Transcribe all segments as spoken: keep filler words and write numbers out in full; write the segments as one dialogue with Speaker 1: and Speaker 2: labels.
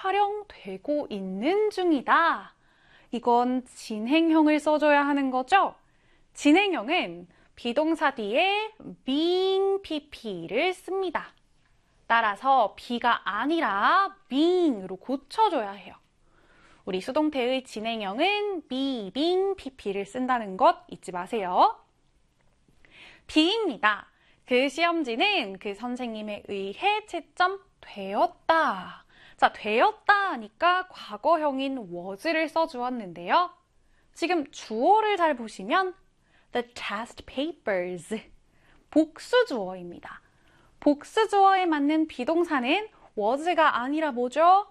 Speaker 1: 촬영되고 있는 중이다. 이건 진행형을 써줘야 하는 거죠? 진행형은 비동사 뒤에 being pp를 씁니다. 따라서 be가 아니라 being으로 고쳐줘야 해요. 우리 수동태의 진행형은 be, being, pp를 쓴다는 것 잊지 마세요. be입니다. 그 시험지는 그 선생님에 의해 채점되었다. 자, 되었다 하니까 과거형인 was를 써주었는데요. 지금 주어를 잘 보시면 the test papers, 복수주어입니다. 복수주어에 맞는 비동사는 was가 아니라 뭐죠?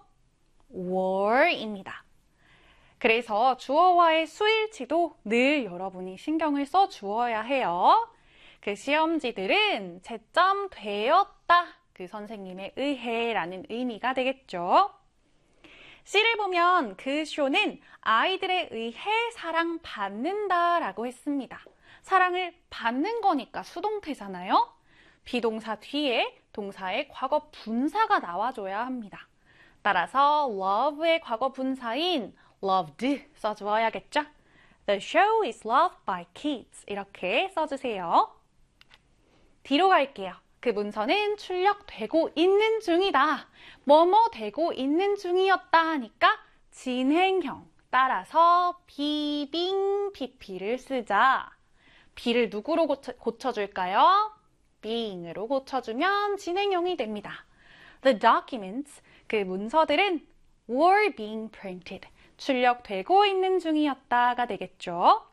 Speaker 1: were입니다. 그래서 주어와의 수일치도 늘 여러분이 신경을 써 주어야 해요. 그 시험지들은 채점되었다. 그 선생님에 의해 라는 의미가 되겠죠. C를 보면 그 쇼는 아이들에 의해 사랑받는다 라고 했습니다. 사랑을 받는 거니까 수동태잖아요. 비동사 뒤에 동사의 과거 분사가 나와줘야 합니다. 따라서 love의 과거 분사인 loved 써주어야겠죠? The show is loved by kids. 이렇게 써주세요. 뒤로 갈게요. 그 문서는 출력되고 있는 중이다. 뭐뭐 되고 있는 중이었다 하니까 진행형. 따라서 be, being, pp를 쓰자. be를 누구로 고쳐, 고쳐줄까요? being으로 고쳐주면 진행형이 됩니다. The documents, 그 문서들은 were being printed. 출력되고 있는 중이었다가 되겠죠.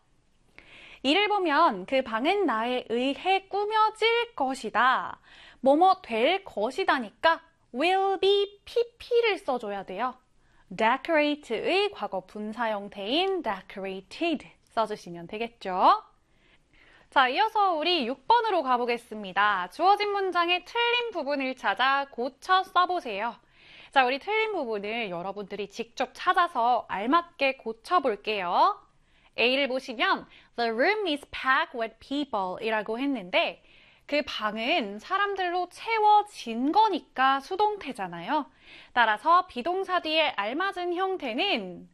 Speaker 1: 이를 보면 그 방은 나에 의해 꾸며질 것이다. 뭐뭐 될 것이다니까 will be pp를 써줘야 돼요. decorate의 과거 분사 형태인 decorated 써주시면 되겠죠. 자, 이어서 우리 육 번으로 가보겠습니다. 주어진 문장의 틀린 부분을 찾아 고쳐 써보세요. 자, 우리 틀린 부분을 여러분들이 직접 찾아서 알맞게 고쳐볼게요. A를 보시면 The room is packed with people 이라고 했는데 그 방은 사람들로 채워진 거니까 수동태잖아요. 따라서 비동사 뒤에 알맞은 형태는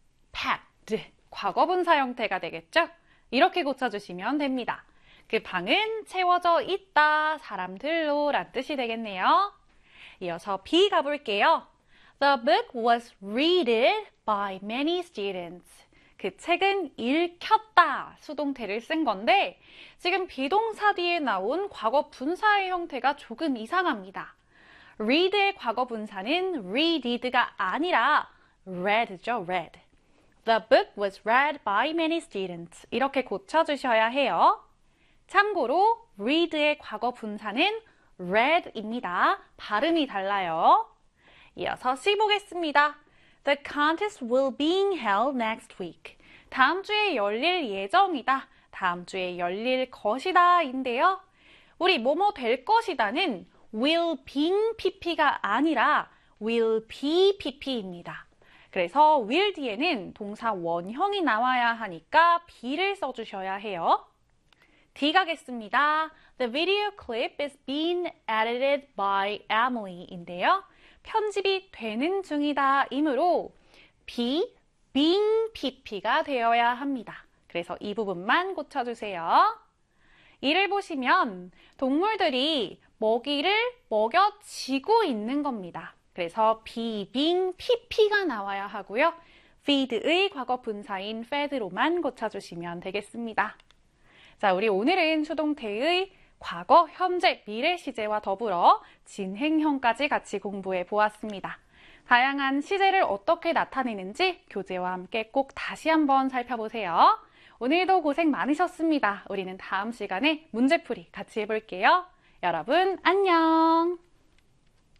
Speaker 1: packed, 과거분사 형태가 되겠죠? 이렇게 고쳐주시면 됩니다. 그 방은 채워져 있다, 사람들로 란 뜻이 되겠네요. 이어서 B 가볼게요. The book was read by many students. 그 책은 읽혔다, 수동태를 쓴 건데 지금 비동사 뒤에 나온 과거 분사의 형태가 조금 이상합니다. read의 과거 분사는 readed가 아니라 read죠, read. The book was read by many students. 이렇게 고쳐주셔야 해요. 참고로 read의 과거 분사는 read입니다. 발음이 달라요. 이어서 C 보겠습니다. The contest will be held next week. 다음 주에 열릴 예정이다. 다음 주에 열릴 것이다 인데요. 우리 뭐뭐 될 것이다는 will being pp가 아니라 will be pp입니다. 그래서 will 뒤에는 동사 원형이 나와야 하니까 be를 써주셔야 해요. D 가겠습니다. The video clip is being edited by Emily 인데요. 편집이 되는 중이다 이므로 be, being pp가 되어야 합니다. 그래서 이 부분만 고쳐주세요. 이를 보시면 동물들이 먹이를 먹여지고 있는 겁니다. 그래서 be, being pp가 나와야 하고요. feed의 과거 분사인 fed로만 고쳐주시면 되겠습니다. 자, 우리 오늘은 수동태의 과거, 현재, 미래 시제와 더불어 진행형까지 같이 공부해 보았습니다. 다양한 시제를 어떻게 나타내는지 교재와 함께 꼭 다시 한번 살펴보세요. 오늘도 고생 많으셨습니다. 우리는 다음 시간에 문제풀이 같이 해볼게요. 여러분, 안녕!